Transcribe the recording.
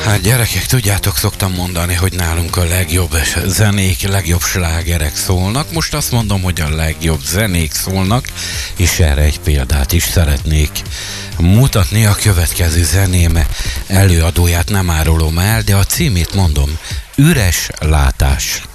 Hát gyerekek, tudjátok, szoktam mondani, hogy nálunk a legjobb zenék, legjobb slágerek szólnak. Most azt mondom, hogy a legjobb zenék szólnak, és erre egy példát is szeretnék mutatni. A következő zeném előadóját nem árulom el, de a címét mondom: Üres látás.